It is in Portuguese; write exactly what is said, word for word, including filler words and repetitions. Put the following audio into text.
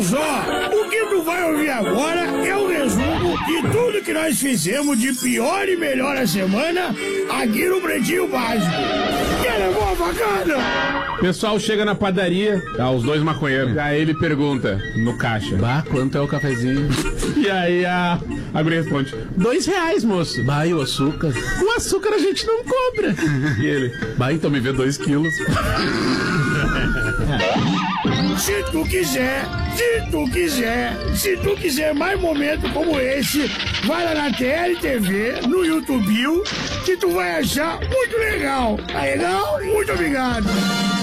só, o que tu vai ouvir agora é o resumo de tudo que nós fizemos de pior e melhor a semana aqui no Pretinho Básico. Quer levar a facada? O pessoal chega na padaria, tá, os dois maconheiros. Aí ele pergunta no caixa: bah, quanto é o cafezinho? E aí a, a guria responde: dois reais, moço. Bah, e o açúcar? O açúcar a gente não cobra. E ele: bah, então me vê dois quilos. Se tu quiser, se tu quiser, se tu quiser mais momentos como esse, vai lá na T L T V, no YouTube, que tu vai achar muito legal. Tá legal? Muito obrigado.